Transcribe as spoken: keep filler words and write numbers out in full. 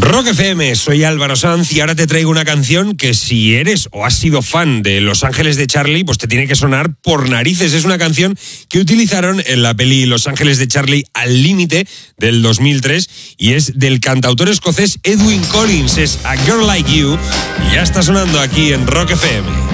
Rock F M, soy Álvaro Sanz y ahora te traigo una canción que si eres o has sido fan de Los Ángeles de Charlie, pues te tiene que sonar por narices. Es una canción que utilizaron en la peli Los Ángeles de Charlie al límite del dos mil tres y es del cantautor escocés Edwyn Collins, es A Girl Like You y ya está sonando aquí en Rock F M.